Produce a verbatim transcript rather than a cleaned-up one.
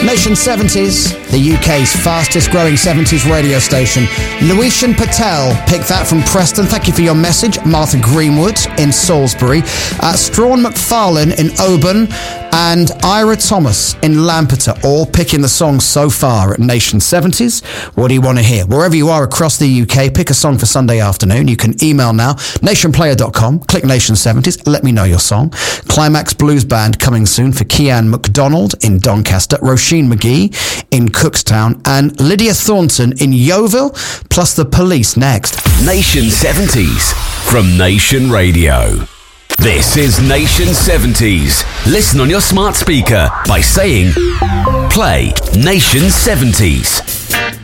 Nation seventies, the U K's fastest growing seventies radio station. Lucian Patel picked that from Preston. Thank you for your message. Martha Greenwood in Salisbury. Uh, Strawn McFarlane in Oban. And Ira Thomas in Lampeter, all picking the songs so far at Nation seventies. What do you want to hear? Wherever you are across the U K, pick a song for Sunday afternoon. You can email now, nation player dot com, click Nation seventies, let me know your song. Climax Blues Band coming soon for Kian McDonald in Doncaster, Roisin McGee in Cookstown, and Lydia Thornton in Yeovil, plus The Police next. Nation seventies from Nation Radio. This is Nation seventies. Listen on your smart speaker by saying, play Nation seventies.